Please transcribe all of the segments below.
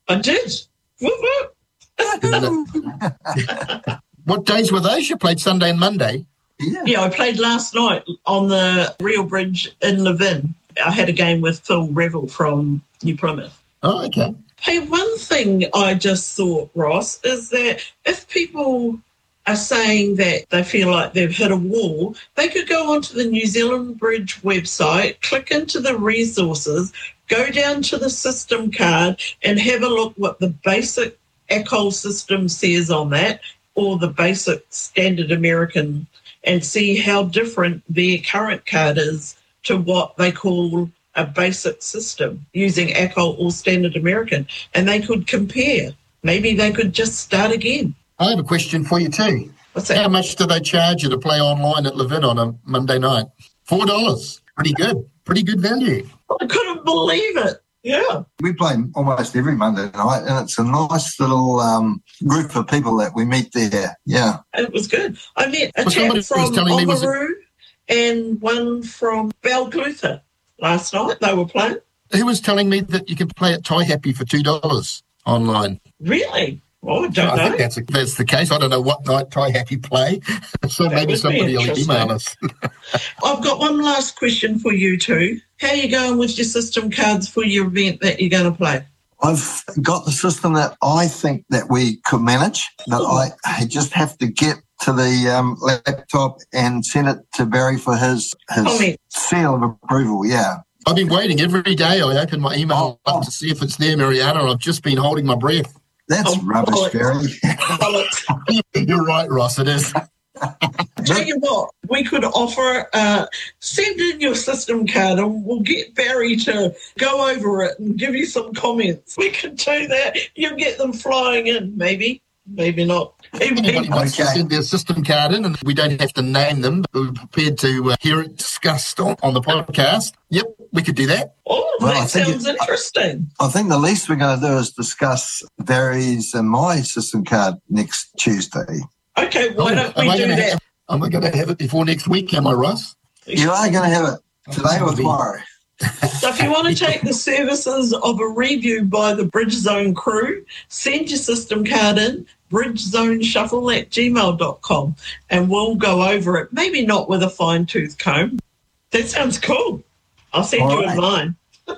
I did. Whoop, whoop. What days were those? You played Sunday and Monday? Yeah, I played last night on the Real Bridge in Levin. I had a game with Phil Revel from New Plymouth. Oh, okay. Hey, one thing I just thought, Ross, is that if people are saying that they feel like they've hit a wall, they could go onto the New Zealand Bridge website, click into the resources, go down to the system card and have a look what the basic ACOL system says on that, or the basic standard American, and see how different their current card is to what they call a basic system using ACOL or standard American. And they could compare. Maybe they could just start again. I have a question for you too. What's that? How much do they charge you to play online at Levin on a Monday night? $4. Pretty good. Pretty good value. I couldn't believe it. Yeah. We play almost every Monday night, and it's a nice little group of people that we meet there. Yeah. It was good. I met a Well, chap somebody from was telling me was it- Oamaru and one from Balgluetha last night. They were playing. Who was telling me that you can play at Tie Happy for $2 online? Really? Well, I don't I know. think that's the case. I don't know what night Tie Happy play, so That maybe would be somebody will interesting. email us. I've got one last question for you two. How are you going with your system cards for your event that you're going to play? I've got the system that I think that we could manage, but I just have to get to the laptop and send it to Barry for his Comment. seal of approval, yeah. I've been waiting every day. I open my email up to see if it's there, Mariana, and I've just been holding my breath. That's rubbish, bollocks. Barry. Bollocks. You're right, Ross, it is. Tell you what, we could offer, send in your system card and we'll get Barry to go over it and give you some comments. We could do that. You'll get them flying in, maybe. Maybe not. Anybody wants to Okay. send their system card in, and we don't have to name them, but we're prepared to hear it discussed on the podcast. Yep, we could do that. Oh, Well, I that think sounds interesting. I think the least we're going to do is discuss Barry's and my system card next Tuesday. Okay, why don't we do that? Am I going to have it before next week, am I, Ross? You are going to have it today or tomorrow. So if you want to take the services of a review by the Bridge Zone crew, send your system card in, bridgezoneshuffle@gmail.com, and we'll go over it. Maybe not with a fine-tooth comb. That sounds cool. I'll send All you right. in mine.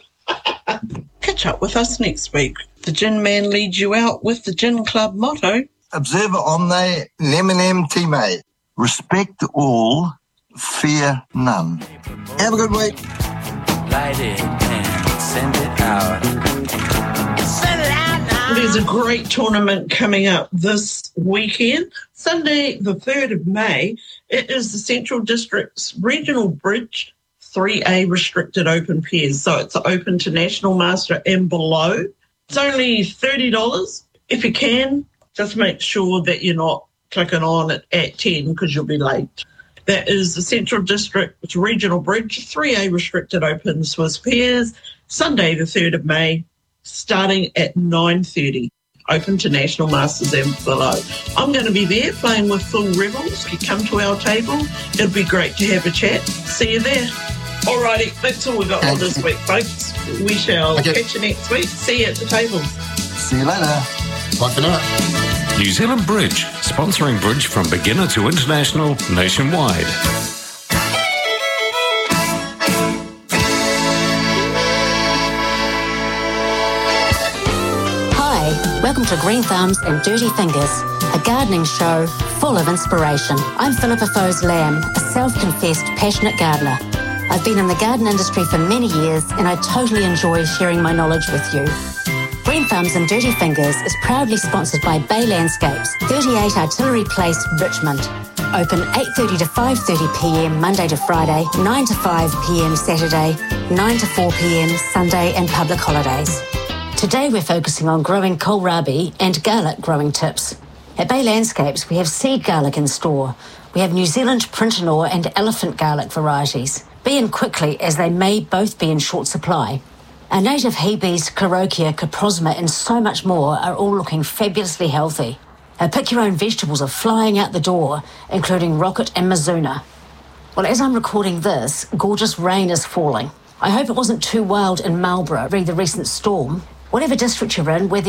Catch up with us next week. The Gin Man leads you out with the Gin Club motto. Observe omne neminem time. Respect all, fear none. Have a good week. Light it and send it out. Send it out now. There's a great tournament coming up this weekend, Sunday the 3rd of May. It is the Central District's Regional Bridge 3A Restricted Open Pairs. So it's open to National Master and below. It's only $30. If you can, just make sure that you're not clicking on it at 10 because you'll be late. That is the Central District's Regional Bridge 3A Restricted Open Swiss Pairs, Sunday the 3rd of May, starting at 9:30. Open to National Masters and below. I'm going to be there playing with Full Rebels. If you come to our table, it'll be great to have a chat. See you there. Alrighty, that's all we've got on this week, folks. We shall catch you next week. See you at the tables. See you later. Bye for now. New Zealand Bridge, sponsoring bridge from beginner to international nationwide. Hi, welcome to Green Thumbs and Dirty Fingers, a gardening show full of inspiration. I'm Philippa Foes Lamb, a self-confessed passionate gardener. I've been in the garden industry for many years and I totally enjoy sharing my knowledge with you. Green Thumbs and Dirty Fingers is proudly sponsored by Bay Landscapes, 38 Artillery Place, Richmond. Open 8:30 to 5:30 p.m. Monday to Friday, 9 to 5 p.m. Saturday, 9 to 4 p.m. Sunday and public holidays. Today we're focusing on growing kohlrabi and garlic growing tips. At Bay Landscapes we have seed garlic in store. We have New Zealand Printanor and elephant garlic varieties. Be in quickly as they may both be in short supply. Our native Hebes, Carokia, Caprosma and so much more are all looking fabulously healthy. Our pick-your-own vegetables are flying out the door, including rocket and Mizuna. Well, as I'm recording this, gorgeous rain is falling. I hope it wasn't too wild in Marlborough re the recent storm. Whatever district you're in, whether